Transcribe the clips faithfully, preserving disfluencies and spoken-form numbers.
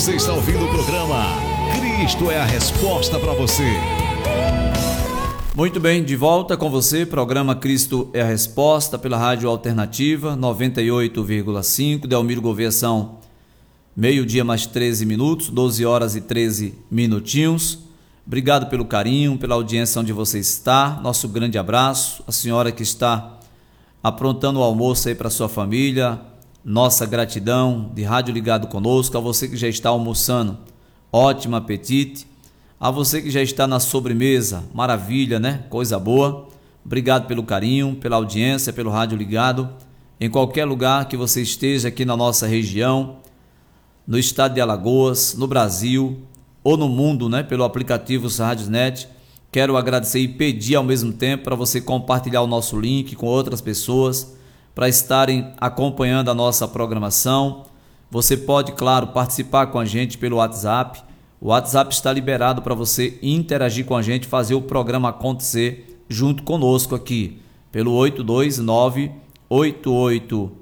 Você está ouvindo o programa Cristo é a Resposta para você. Muito bem, de volta com você, programa Cristo é a Resposta pela Rádio Alternativa noventa e oito vírgula cinco, Delmiro Gouveia, são meio-dia mais treze minutos, doze horas e treze minutinhos. Obrigado pelo carinho, pela audiência onde você está. Nosso grande abraço. A senhora que está aprontando o almoço aí para sua família, nossa gratidão de rádio ligado conosco. A você que já está almoçando, ótimo apetite. A você que já está na sobremesa, maravilha, né? Coisa boa. Obrigado pelo carinho, pela audiência, pelo rádio ligado. Em qualquer lugar que você esteja aqui na nossa região, no estado de Alagoas, no Brasil ou no mundo, né? Pelo aplicativo Radiosnet, quero agradecer e pedir ao mesmo tempo para você compartilhar o nosso link com outras pessoas para estarem acompanhando a nossa programação. Você pode, claro, participar com a gente pelo WhatsApp. O WhatsApp está liberado para você interagir com a gente, fazer o programa acontecer junto conosco aqui, pelo oito dois nove, oito oito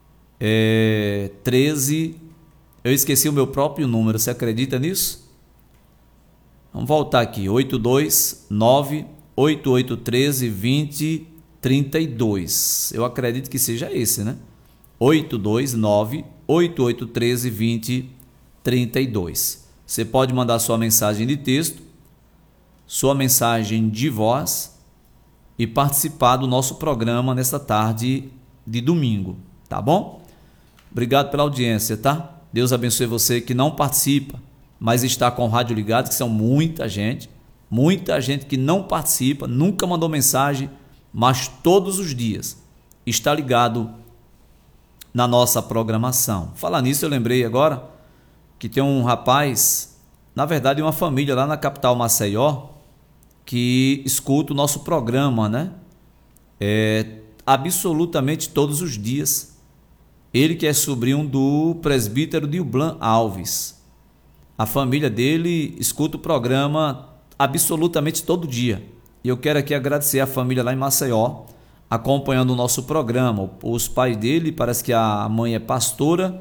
um três. Eu esqueci o meu próprio número, você acredita nisso? Vamos voltar aqui, oito dois nove, oito oito um três, dois zero três dois. Eu acredito que seja esse, né? oito dois nove, oito oito um três, dois zero três dois. Você pode mandar sua mensagem de texto, sua mensagem de voz e participar do nosso programa nesta tarde de domingo, tá bom? Obrigado pela audiência, tá? Deus abençoe você que não participa, mas está com o rádio ligado, que são muita gente, muita gente que não participa, nunca mandou mensagem, mas todos os dias está ligado na nossa programação. Falar nisso, eu lembrei agora que tem um rapaz, na verdade uma família lá na capital Maceió, que escuta o nosso programa, né? É, absolutamente todos os dias. Ele que é sobrinho do presbítero Dilblan Alves. A família dele escuta o programa absolutamente todo dia. E eu quero aqui agradecer a família lá em Maceió, acompanhando o nosso programa. Os pais dele, parece que a mãe é pastora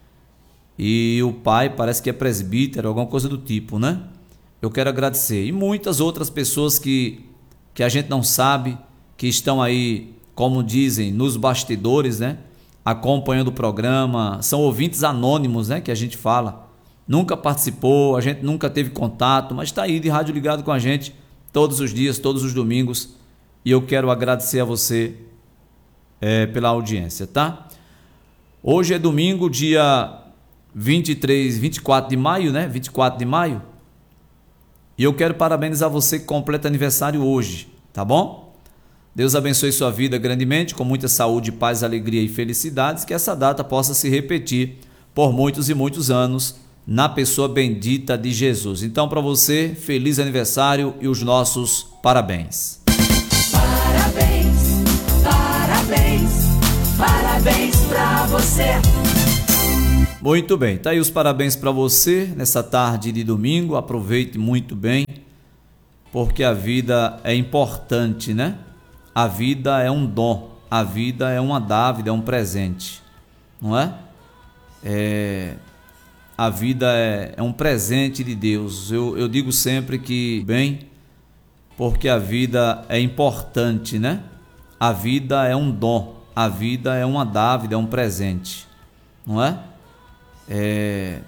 e o pai parece que é presbítero, alguma coisa do tipo, né? Eu quero agradecer. E muitas outras pessoas que, que a gente não sabe, que estão aí, como dizem, nos bastidores, né? Acompanhando o programa, são ouvintes anônimos, né? Que a gente fala. Nunca participou, a gente nunca teve contato, mas está aí de rádio ligado com a gente todos os dias, todos os domingos. E eu quero agradecer a você é, pela audiência, tá? Hoje é domingo, dia vinte e três, vinte e quatro de maio, né? vinte e quatro de maio. E eu quero parabenizar você que completa aniversário hoje, tá bom? Deus abençoe sua vida grandemente, com muita saúde, paz, alegria e felicidades, que essa data possa se repetir por muitos e muitos anos na pessoa bendita de Jesus. Então, para você, feliz aniversário e os nossos parabéns. Parabéns, parabéns, parabéns para você. Muito bem, tá aí os parabéns para você nessa tarde de domingo. Aproveite muito bem, porque a vida é importante, né? A vida é um dom, a vida é uma dávida, é um presente, não é? É... A vida é, é um presente de Deus. Eu, eu digo sempre que, bem, porque a vida é importante, né? A vida é um dom, a vida é uma dávida, é um presente, não é? É,